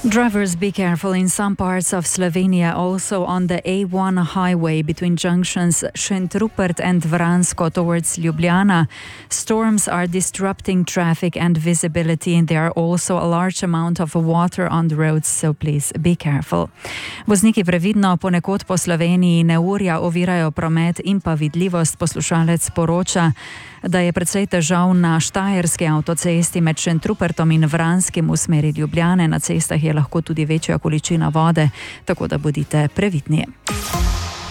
Drivers, be careful in some parts of Slovenia, also on the A1 highway between junctions Šentrupert and Vransko towards Ljubljana. Storms are disrupting traffic and visibility, and there are also a large amount of water on the roads, so please be careful. Vozniki previdno, ponekod po Sloveniji neurja ovirajo promet in pa vidljivost. Poslušalec poroča, da je precej težav na štajerski avtocesti med Šentrupertom in Vranskim v smeri Ljubljane. Na cestah je lahko tudi večja količina vode, tako da bodite previdni.